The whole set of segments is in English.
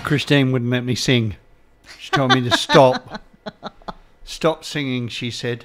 Christine wouldn't let me sing. She told me to stop. Stop singing, she said.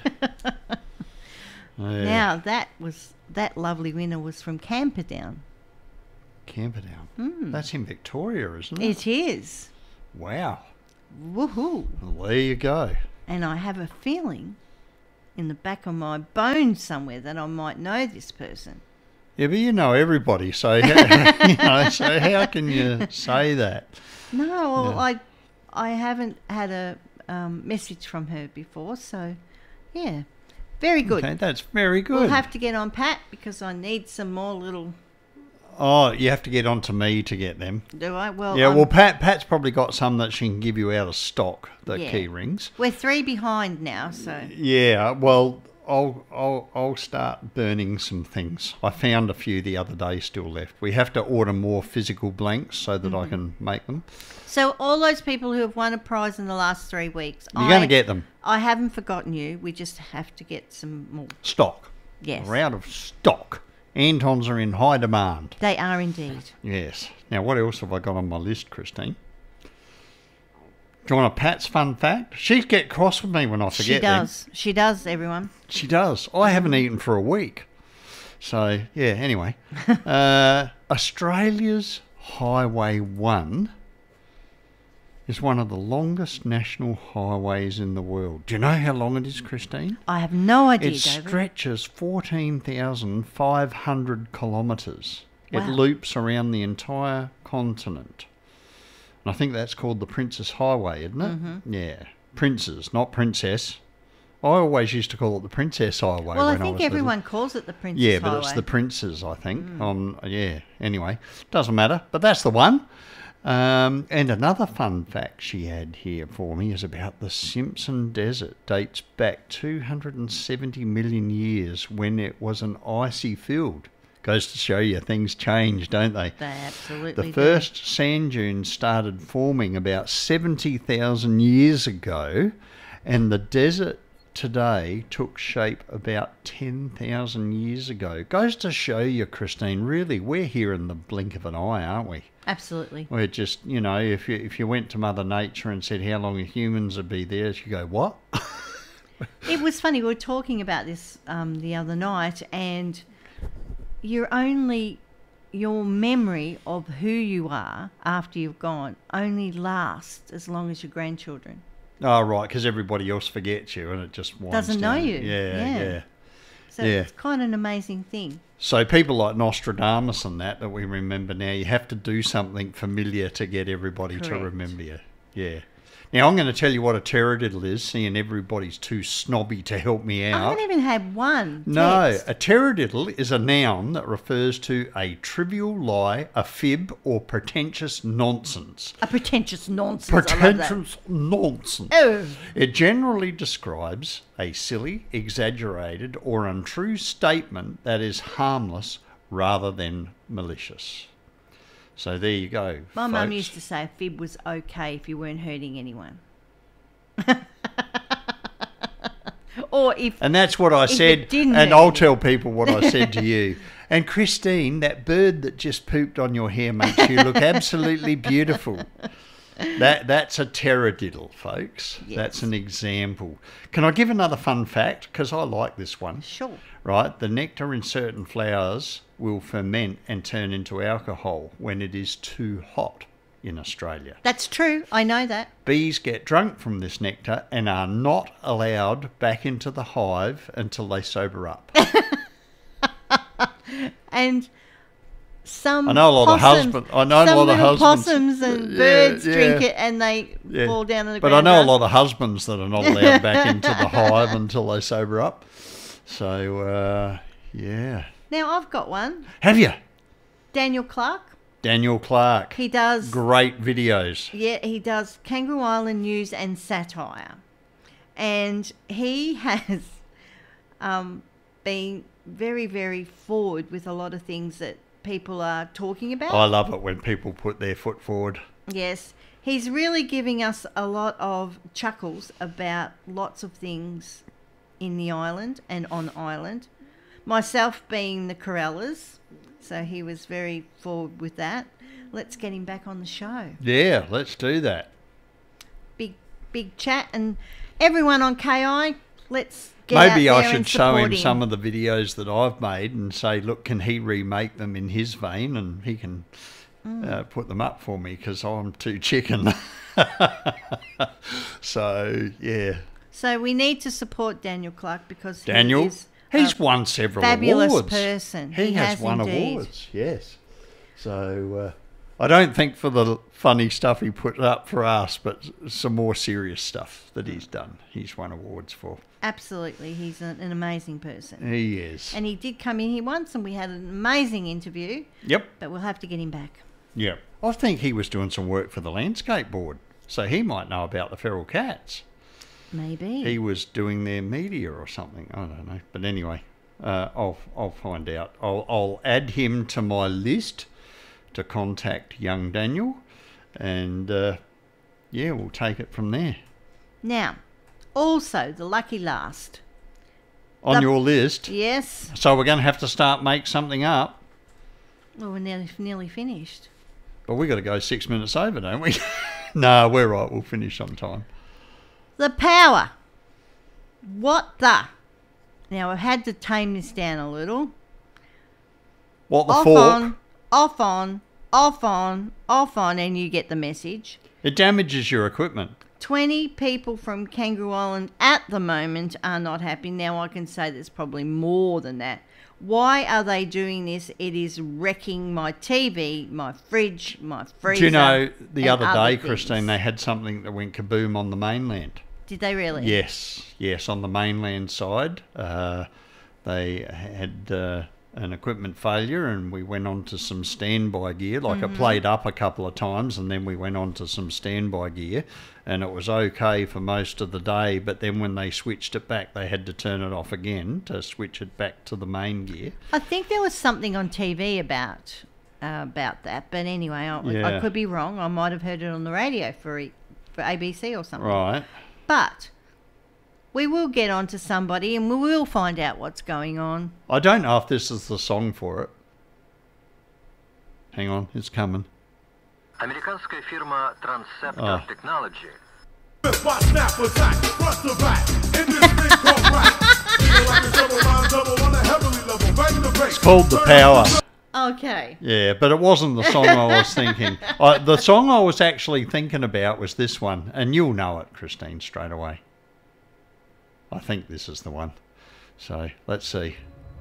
Now, that lovely winner was from Camperdown. Camperdown. Mm. That's in Victoria, isn't it? It is. Wow. Woohoo. Well, there you go. And I have a feeling in the back of my bones somewhere that I might know this person. Yeah, but you know everybody, so so how can you say that? No, well, Yeah. I haven't had a message from her before, so yeah, very good. Okay, that's very good. We'll have to get on Pat because I need some more little. Oh, you have to get on to me to get them. Do I? Well, Yeah, well, Pat's probably got some that she can give you out of stock, the Yeah. key rings. we're 3 behind now, so Yeah, well, I'll start burning some things. I found a few the other day still left. We have to order more physical blanks so that I can make them. so all those people who have won a prize in the last 3 weeks, You're going to get them. I haven't forgotten you. We just have to get some more. Stock. Yes, We're out of stock. Antons are in high demand. they are indeed. Yes. Now, what else have I got on my list, Christine? Do you want a Pat's fun fact? She get cross with me when I forget She does. She does, everyone. She does. I haven't eaten for a week. So, yeah, anyway. Australia's Highway 1 is one of the longest national highways in the world. Do you know how long it is, Christine? I have no idea, It David. stretches 14,500 kilometres. It Wow. loops around the entire continent. And I think that's called the Princess Highway, isn't it? Mm-hmm. Yeah. Princes, not princess. I always used to call it the Princess Highway. Well, I when think was little. everyone calls it the Princess Yeah, but Highway. it's the Princes, I think. Yeah, anyway, doesn't matter. But that's the one. And another fun fact she had here for me is about the Simpson Desert. Dates back 270 million years when it was an icy field. Goes to show you things change, don't they? They absolutely The do. first sand dunes started forming about 70,000 years ago, and the desert today took shape about 10,000 years ago. Goes to show you, Christine, really, we're here in the blink of an eye, aren't we? Absolutely. We're just, if you went to Mother Nature and said, how long are humans would be there, she'd go, what? It was funny. We were talking about this the other night, and your memory of who you are after you've gone only lasts as long as your grandchildren. Oh, right, because everybody else forgets you and it just winds Doesn't know down. you. Yeah, yeah. So Yeah. it's quite an amazing thing. So people like Nostradamus and that we remember now, you have to do something familiar to get everybody to Correct. remember you. Yeah. Now, I'm going to tell you what a teradiddle is, seeing everybody's too snobby to help me I out. haven't even had one. No, text. a teradiddle is a noun that refers to a trivial lie, a fib, or pretentious nonsense. A pretentious nonsense. I love that. Pretentious nonsense. Oh. It generally describes a silly, exaggerated, or untrue statement that is harmless rather than malicious. So there you go. My mum folks. used to say a fib was okay if you weren't hurting anyone. Or if And that's what I If it said, didn't and hurt I'll you. tell people what I said to you. And Christine, that bird that just pooped on your hair makes you look absolutely beautiful. That's a teradiddle, folks. Yes. That's an example. Can I give another fun fact? Because I like this one. sure. Right, the nectar in certain flowers will ferment and turn into alcohol when it is too hot in Australia. That's true. I know that. Bees get drunk from this nectar and are not allowed back into the hive until they sober up. And some I know a lot of possums, husbands. I know a some lot of little husbands. possums and Yeah, birds yeah. drink it and they Yeah. fall down on the But ground. I know a dust. lot of husbands that are not allowed back into the hive until they sober up. So, yeah. Now I've got one. Have you? Daniel Clark. Daniel Clark. He does. Great videos. Yeah, he does Kangaroo Island news and satire, and he has been very, very forward with a lot of things that people are talking about. I love it when people put their foot forward. Yes, he's really giving us a lot of chuckles about lots of things in the island and on island. Myself being the Corellas, so he was very forward with that. let's get him back on the show. Yeah, let's do that. Big chat, and everyone on KI, let's get out Maybe there I and should show support him him. some of the videos that I've made and say, look, can he remake them in his vein, and he can put them up for me because I'm too chicken. So, yeah. So we need to support Daniel Clark because Daniel, he is he's won several fabulous awards. person. He has won indeed. awards, yes. So I don't think for the funny stuff he put up for us, but some more serious stuff that he's done. He's won awards for. Absolutely, he's an amazing person. He is. And he did come in here once, and we had an amazing interview. Yep. But we'll have to get him back. Yep. I think he was doing some work for the Landscape Board, so he might know about the feral cats. Maybe. He was doing their media or something. I don't know. But anyway, I'll find out. I'll add him to my list to contact young Daniel, and yeah, we'll take it from there. Now, also the lucky last. On your list. Yes. So we're going to have to make something up. Well, we're nearly finished. But we got to go 6 minutes over, don't we? No, we're right. We'll finish on time. The power. What the? Now, I've had to tame this down a little. What the Off fork? on, off on, off on, off on, and you get the message. It damages your equipment. 20 people from Kangaroo Island at the moment are not happy. Now, I can say there's probably more than that. Why are they doing this? It is wrecking my TV, my fridge, my freezer. Do you know, the and other day, things. Christine, they had something that went kaboom on the mainland. Did they really? Yes, on the mainland side. They had an equipment failure, and we went on to some standby gear. Like it played up a couple of times, and then we went on to some standby gear, and it was okay for most of the day. But then when they switched it back, they had to turn it off again to switch it back to the main gear. I think there was something on TV about that, but anyway, I Yeah. could be wrong. I might have heard it on the radio for ABC or something. Right. But we will get on to somebody and we will find out what's going on. I don't know if this is the song for it. Hang on, it's coming. Американская фирма Transceptor Technology. It's called The Power. Okay. Yeah, but it wasn't the song I was thinking. The song I was actually thinking about was this one, and you'll know it, Christine, straight away. I think this is the one. So, let's see.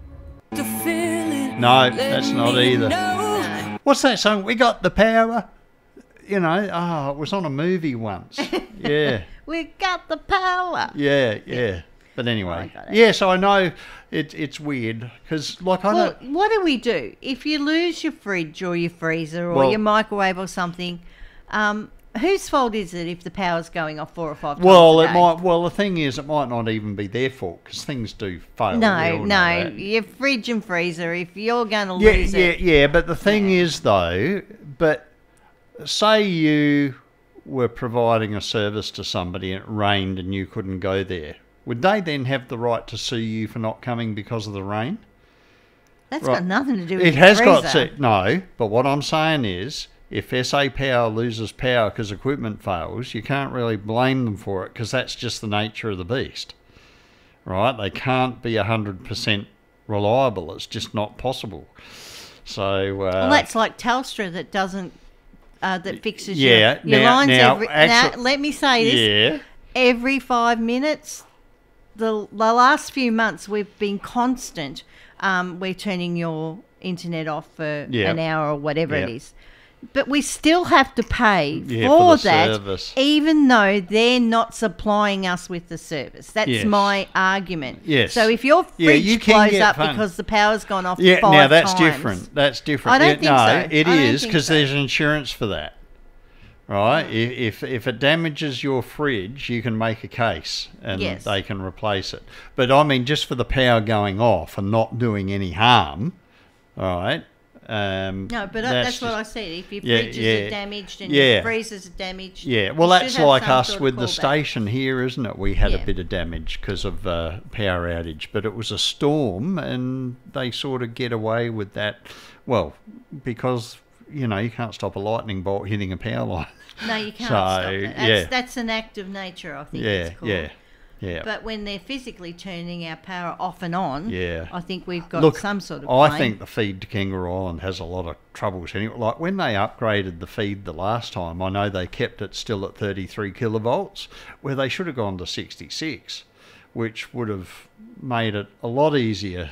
No, that's not either. No. What's that song? We got the power. You know, it was on a movie once. Yeah, We got the power. yeah. But anyway, I got it. yes, I know it's weird because, like, I Well, don't. what do we do? If you lose your fridge or your freezer or Well- your microwave or something, whose fault is it if the power's going off 4 or 5 times Well, a it day? might. Well, the thing is, it might not even be their fault because things do fail. We No, all know no, that. your fridge and freezer, if you're going to Yeah, lose it. yeah. But the thing is, though, say you were providing a service to somebody and it rained and you couldn't go there, would they then have the right to sue you for not coming because of the rain? That's Right. got nothing to do with It the has got freezer. to. No, but what I'm saying is, if SA Power loses power because equipment fails, you can't really blame them for it because that's just the nature of the beast, right? They can't be 100% reliable. It's just not possible. So Well, that's like Telstra that doesn't, that fixes yeah, your now- lines now, every. actu- now, let me say this: yeah, every 5 minutes. The last few months we've been constant. We're turning your internet off for Yeah. an hour or whatever it Yeah. is. But we still have to pay Yeah, for for the that, service. even though they're not supplying us with the service. That's Yes. my argument. Yes. So if your Yeah, fridge you can blows get up fun. because the power's gone off yeah. 5 Now that's times, different. That's different. I don't Yeah, think no, so. it I don't is think because so. there's insurance for that. Right, if it damages your fridge, you can make a case and Yes. they can replace it. But I mean, just for the power going off and not doing any harm, all right. No, but that's what I said. If your Yeah, fridges yeah. are damaged and Yeah. your freezers are damaged, Yeah, well, you should that's have like some us sort of with the callback. station here, isn't it? We had a Yeah. bit of damage because of power outage, but it was a storm, and they sort of get away with that. Well, because you know, you can't stop a lightning bolt hitting a power line. No, you can't So, stop it. yeah. That's an act of nature, I think Yeah, it's called. yeah. But when they're physically turning our power off and on, Yeah. I think we've got Look, some sort of I blame. think the feed to Kangaroo Island has a lot of troubles. Anyway, like when they upgraded the feed the last time, I know they kept it still at 33 kilovolts, where they should have gone to 66, which would have made it a lot easier